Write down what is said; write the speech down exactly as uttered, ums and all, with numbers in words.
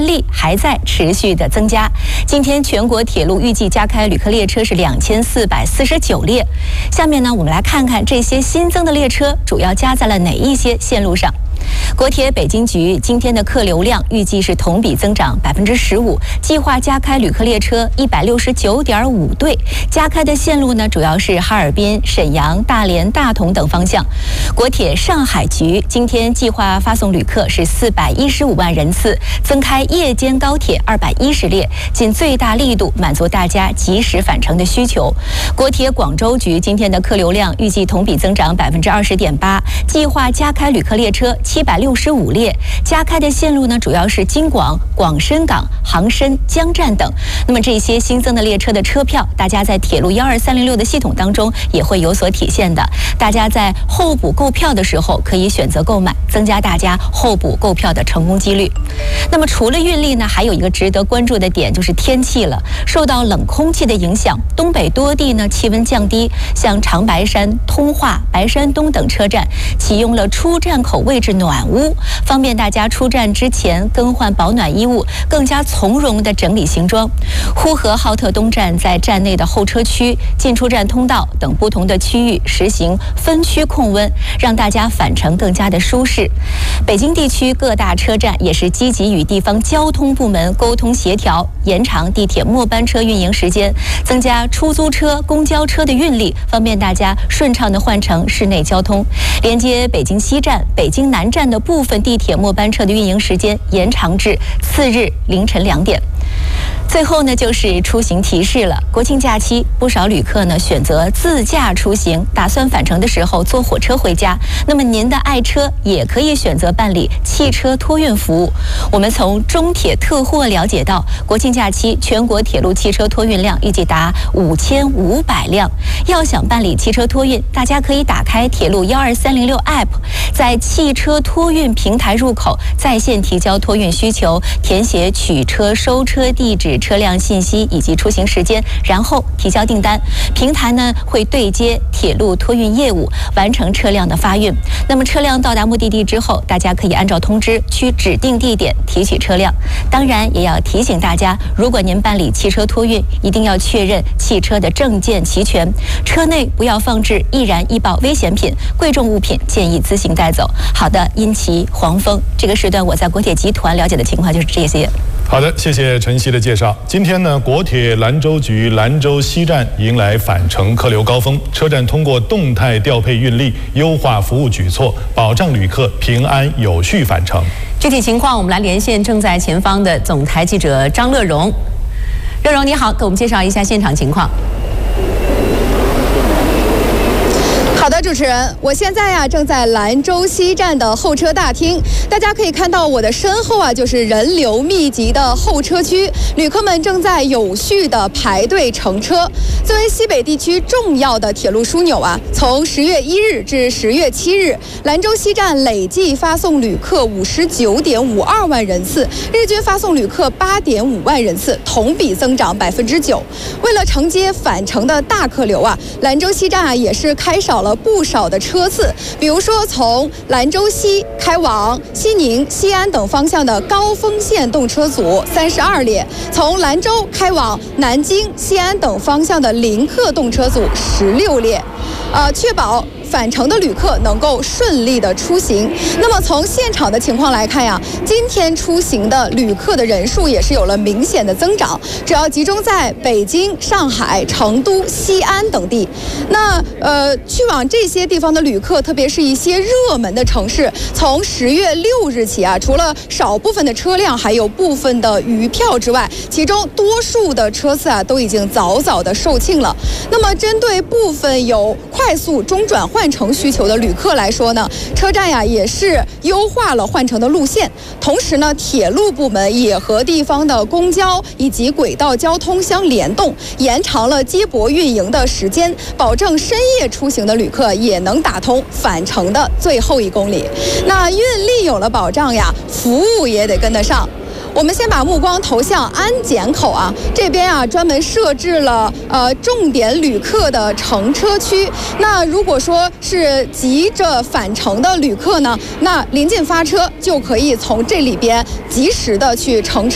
力还在持续的增加。今天全国铁路预计加开旅客列车是两千四百四十九列。下面呢，我们来看看这些新增的列车主要加在了哪一些线路上。国铁北京局今天的客流量预计是同比增长百分之十五，计划加开旅客列车一百六十九点五对。加开的线路呢，主要是哈尔滨、沈阳、大连、大同等方向。国铁上海局今天计划发送旅客是四百一十五万人次，增开夜间高铁二百一十列，尽最大力度满足大家及时返程的需求。国铁广州局今天的客流量预计同比增长百分之二十点八，计划加开旅客列车七百六十五列，加开的线路呢，主要是京广、广深港、杭深、江站等。那么这些新增的列车的车票，大家在铁路幺二三零六的系统当中也会有所体现的。大家在候补购票的时候可以选择购买，增加大家候补购票的成功几率。那么除了运力呢，还有一个值得关注的点就是天气了。受到冷空气的影响，东北多地呢气温降低，像长白山、通化、白山东等车站启用了出站口位置暖屋，方便大家出站之前更换保暖衣物，更加从容地整理行装。呼和浩特东站在站内的候车区、进出站通道等不同的区域实行分区控温，让大家返程更加的舒适。北京地区各大车站也是积极与地方交通部门沟通协调，延长地铁末班车运营时间，增加出租车、公交车的运力，方便大家顺畅地换乘市内交通。连接北京西站、北京南站的部分地铁末班车的运营时间延长至次日凌晨两点。最后呢，就是出行提示了。国庆假期，不少旅客呢选择自驾出行，打算返程的时候坐火车回家。那么您的爱车也可以选择办理汽车托运服务。我们从中铁特货了解到，国庆假期全国铁路汽车托运量预计达五千五百辆。要想办理汽车托运，大家可以打开铁路幺二三零六 App， 在汽车托运平台入口在线提交托运需求，填写取车、收车地址、车辆信息以及出行时间，然后提交订单。平台呢会对接铁路托运业务，完成车辆的发运。那么车辆到达目的地之后，大家可以按照通知去指定地点提取车辆。当然也要提醒大家，如果您办理汽车托运，一定要确认汽车的证件齐全，车内不要放置易燃易爆危险品，贵重物品建议自行带走。好的，殷琦、黄峰，这个时段我在国铁集团了解的情况就是这些。 好的，谢谢晨曦的介绍。今天呢，国铁兰州局兰州西站迎来返程客流高峰，车站通过动态调配运力、优化服务举措，保障旅客平安有序返程。 具体情况，我们来连线正在前方的总台记者张乐荣。乐荣你好，给我们介绍一下现场情况。 好的，主持人，我现在呀、啊、正在兰州西站的候车大厅，大家可以看到我的身后啊就是人流密集的候车区，旅客们正在有序的排队乘车。作为西北地区重要的铁路枢纽啊，从十月一日至十月七日，兰州西站累计发送旅客五十九点五二万人次，日均发送旅客八点五万人次，同比增长百分之九。为了承接返程的大客流啊，兰州西站啊也是开少了不少的车次，比如说从兰州西开往西宁、西安等方向的高峰线动车组三十二列，从兰州开往南京、西安等方向的临客动车组十六列，呃，确保返程的旅客能够顺利的出行。那么从现场的情况来看呀，今天出行的旅客的人数也是有了明显的增长，主要集中在北京、上海、成都、西安等地。那呃，去往这些地方的旅客，特别是一些热门的城市，从十月六日起啊，除了少部分的车辆还有部分的余票之外，其中多数的车次啊都已经早早的售罄了。那么针对部分有快速中转换换乘需求的旅客来说呢，车站呀也是优化了换乘的路线，同时呢，铁路部门也和地方的公交以及轨道交通相联动，延长了接驳运营的时间，保证深夜出行的旅客也能打通返程的最后一公里。那运力有了保障呀，服务也得跟得上。我们先把目光投向安检口啊，这边啊专门设置了呃重点旅客的乘车区。那如果说是急着返程的旅客呢，那临近发车就可以从这里边及时的去乘车。